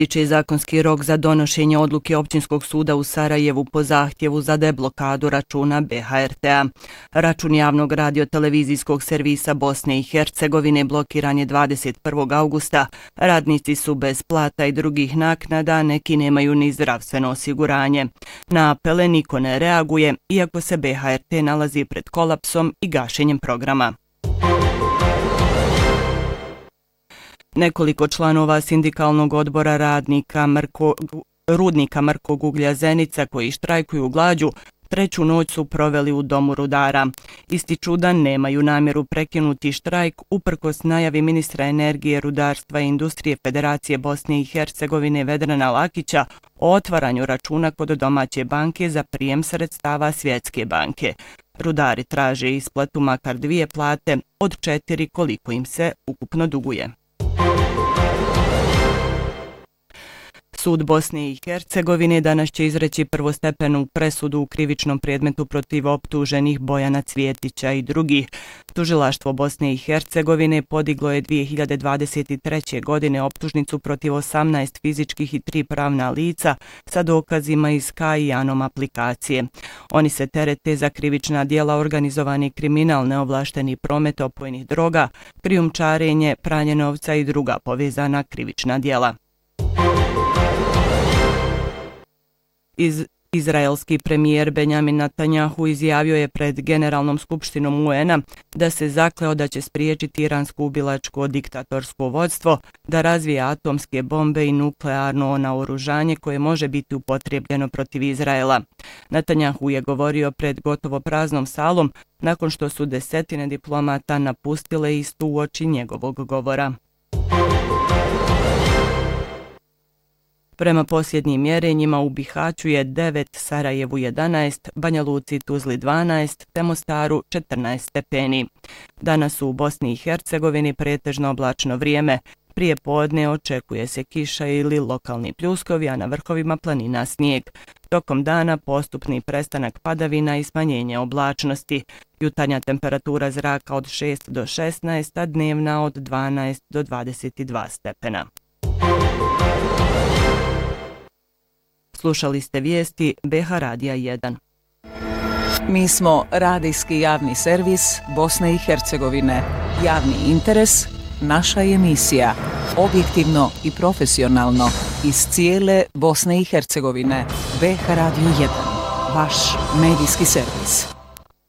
Ističe zakonski rok za donošenje odluke Općinskog suda u Sarajevu po zahtjevu za deblokadu računa BHRT-a. Račun javnog radiotelevizijskog servisa Bosne i Hercegovine blokiran je 21. augusta. Radnici su bez plata i drugih naknada, neki nemaju ni zdravstveno osiguranje. Na apele niko ne reaguje, iako se BHRT nalazi pred kolapsom i gašenjem programa. Nekoliko članova sindikalnog odbora rudnika Mrkog uglja Zenica koji štrajkuju glađu treću noć su proveli u domu rudara. Ističu da nemaju namjeru prekinuti štrajk uprkos najavi ministra energije, rudarstva i industrije Federacije Bosne i Hercegovine Vedrana Lakića o otvaranju računa kod domaće banke za prijem sredstava Svjetske banke. Rudari traže isplatu makar 2 plate od 4 koliko im se ukupno duguje. Sud Bosne i Hercegovine danas će izreći prvostepenu presudu u krivičnom predmetu protiv optuženih Bojana Cvjetića i drugih. Tužilaštvo Bosne i Hercegovine podiglo je 2023. godine optužnicu protiv 18 fizičkih i 3 pravna lica sa dokazima iz Kajanom aplikacije. Oni se terete za krivična djela organizovani kriminal, neovlašteni promet opojnih droga, krijumčarenje, pranje novca i druga povezana krivična djela. Izraelski premijer Benjamin Netanjahu izjavio je pred Generalnom skupštinom UN-a da se zakleo da će spriječiti iransko ubilačko diktatorsko vodstvo da razvije atomske bombe i nuklearno naoružanje koje može biti upotrijebljeno protiv Izraela. Netanjahu je govorio pred gotovo praznom salom nakon što su desetine diplomata napustile istu uoči njegovog govora. Prema posljednjim mjerenjima u Bihaću je 9, Sarajevu 11, Banja Luci i Tuzli 12, te Mostaru 14 stepeni. Danas u Bosni i Hercegovini pretežno oblačno vrijeme. Prije podne očekuje se kiša ili lokalni pljuskovi, a na vrhovima planina snijeg. Tokom dana postupni prestanak padavina i smanjenje oblačnosti. Jutarnja temperatura zraka od 6 do 16, a dnevna od 12 do 22 stepena. Slušali ste vijesti BH Radija 1. Mi smo radijski javni servis Bosne i Hercegovine. Javni interes, naša emisija. Objektivno i profesionalno iz cijele Bosne i Hercegovine. BH Radio 1. Vaš medijski servis.